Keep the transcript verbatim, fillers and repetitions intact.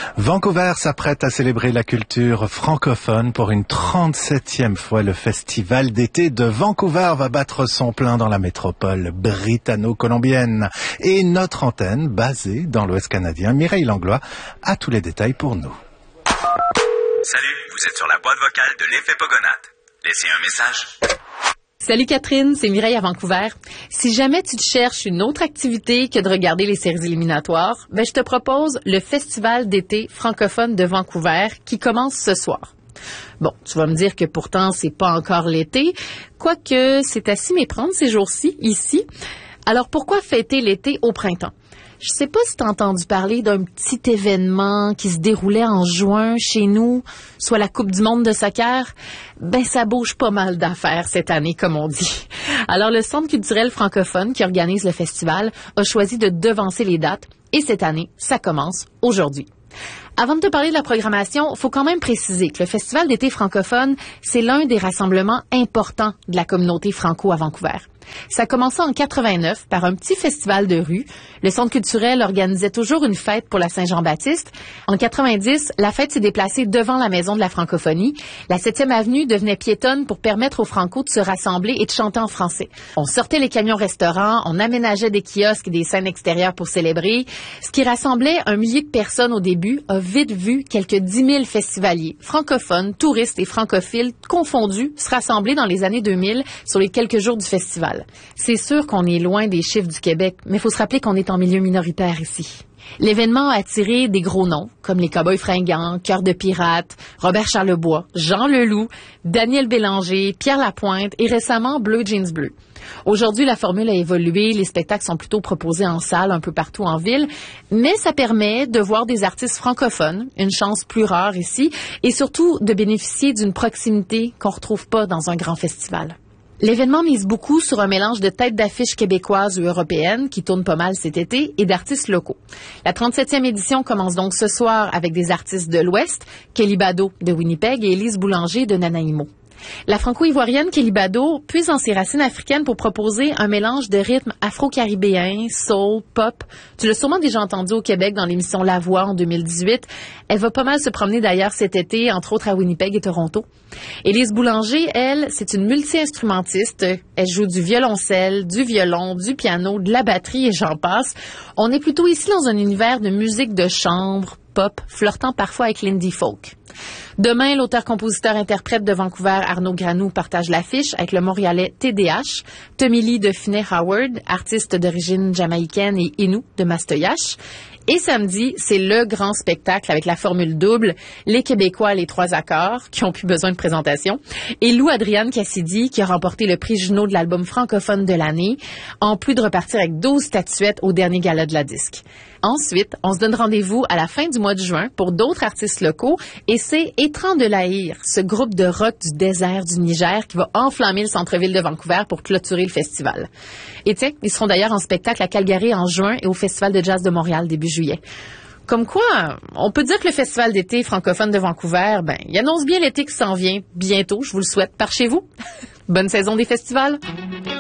Vancouver s'apprête à célébrer la culture francophone pour une trente-septième fois. Le festival d'été de Vancouver va battre son plein dans la métropole britanno-colombienne. Et notre antenne, basée dans l'Ouest canadien, Mireille Langlois, a tous les détails pour nous. Salut, vous êtes sur la boîte vocale de l'Effet Pogonade. Laissez un message. Salut Catherine, c'est Mireille à Vancouver. Si jamais tu te cherches une autre activité que de regarder les séries éliminatoires, ben je te propose le Festival d'été francophone de Vancouver qui commence ce soir. Bon, tu vas me dire que pourtant c'est pas encore l'été, quoique c'est à s'y méprendre ces jours-ci, ici. Alors pourquoi fêter l'été au printemps? Je sais pas si t'as entendu parler d'un petit événement qui se déroulait en juin chez nous, soit la Coupe du monde de soccer. Ben, ça bouge pas mal d'affaires cette année, comme on dit. Alors, le Centre culturel francophone qui organise le festival a choisi de devancer les dates et cette année, ça commence aujourd'hui. Avant de te parler de la programmation, faut quand même préciser que le Festival d'été francophone, c'est l'un des rassemblements importants de la communauté franco à Vancouver. Ça a commencé en quatre-vingt-neuf par un petit festival de rue. Le Centre culturel organisait toujours une fête pour la Saint-Jean-Baptiste. En quatre-vingt-dix, la fête s'est déplacée devant la Maison de la francophonie. La septième avenue devenait piétonne pour permettre aux Franco de se rassembler et de chanter en français. On sortait les camions restaurants, on aménageait des kiosques et des scènes extérieures pour célébrer. Ce qui rassemblait un millier de personnes au début a vite vu quelques dix mille festivaliers, francophones, touristes et francophiles confondus se rassembler dans les années deux mille sur les quelques jours du festival. C'est sûr qu'on est loin des chiffres du Québec, mais il faut se rappeler qu'on est en milieu minoritaire ici. L'événement a attiré des gros noms, comme les Cowboys fringants, Cœur de pirate, Robert Charlebois, Jean Leloup, Daniel Bélanger, Pierre Lapointe et récemment Bleu Jeans Bleu. Aujourd'hui, la formule a évolué, les spectacles sont plutôt proposés en salle un peu partout en ville, mais ça permet de voir des artistes francophones, une chance plus rare ici, et surtout de bénéficier d'une proximité qu'on retrouve pas dans un grand festival. L'événement mise beaucoup sur un mélange de têtes d'affiches québécoises ou européennes, qui tournent pas mal cet été, et d'artistes locaux. La trente-septième édition commence donc ce soir avec des artistes de l'Ouest, Kelly Bado de Winnipeg et Élise Boulanger de Nanaimo. La franco-ivoirienne Kelly Bado puise dans ses racines africaines pour proposer un mélange de rythmes afro-caribéens, soul, pop. Tu l'as sûrement déjà entendu au Québec dans l'émission La Voix en deux mille dix-huit. Elle va pas mal se promener d'ailleurs cet été, entre autres à Winnipeg et Toronto. Élise Boulanger, elle, c'est une multi-instrumentiste. Elle joue du violoncelle, du violon, du piano, de la batterie et j'en passe. On est plutôt ici dans un univers de musique de chambre, pop, flirtant parfois avec l'indie folk. Demain, l'auteur-compositeur-interprète de Vancouver, Arnaud Granou, partage l'affiche avec le Montréalais T D H, Tommy Lee de Finney Howard, artiste d'origine jamaïcaine et Innu de Mastoyache. Et samedi, c'est le grand spectacle avec la formule double, les Québécois, les trois accords, qui ont plus besoin de présentation, et Lou Adrienne Cassidy, qui a remporté le prix Juno de l'album francophone de l'année, en plus de repartir avec douze statuettes au dernier gala de la disque. Ensuite, on se donne rendez-vous à la fin du mois de juin pour d'autres artistes locaux, et c'est Étrands de l'Aïr, ce groupe de rock du désert du Niger qui va enflammer le centre-ville de Vancouver pour clôturer le festival. Et tiens, ils seront d'ailleurs en spectacle à Calgary en juin et au Festival de jazz de Montréal début juillet. Comme quoi, on peut dire que le Festival d'été francophone de Vancouver, ben, il annonce bien l'été qui s'en vient bientôt, je vous le souhaite, par chez vous. Bonne saison des festivals!